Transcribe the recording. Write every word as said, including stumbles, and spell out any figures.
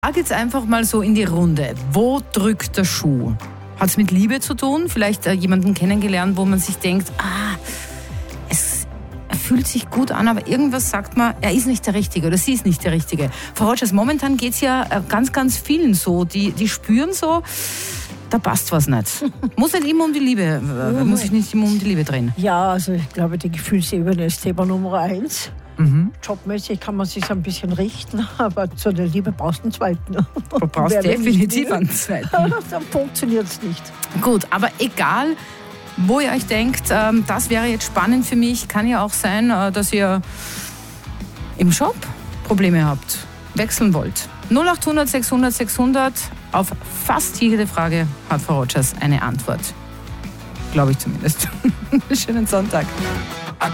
Sag jetzt einfach mal so in die Runde. Wo drückt der Schuh? Hat es mit Liebe zu tun? Vielleicht äh, jemanden kennengelernt, wo man sich denkt, ah, es fühlt sich gut an, aber irgendwas sagt man, er ist nicht der Richtige oder sie ist nicht der Richtige. Frau Rogers, momentan geht es ja äh, ganz, ganz vielen so, die, die spüren so, da passt was nicht. Muss nicht immer um die Liebe, äh, muss sich nicht immer um die Liebe drehen. Ja, also ich glaube, die Gefühlsebene ist Thema Nummer eins. Mhm. Jobmäßig kann man sich ein bisschen richten, aber zu der Liebe brauchst du einen zweiten. Du brauchst definitiv einen zweiten. Dann funktioniert es nicht. Gut, aber egal, wo ihr euch denkt, ähm, das wäre jetzt spannend für mich, kann ja auch sein, äh, dass ihr im Job Probleme habt, wechseln wollt. null acht hundert sechshundert sechshundert, auf fast jede Frage hat Frau Rogers eine Antwort. Glaube ich zumindest. Schönen Sonntag.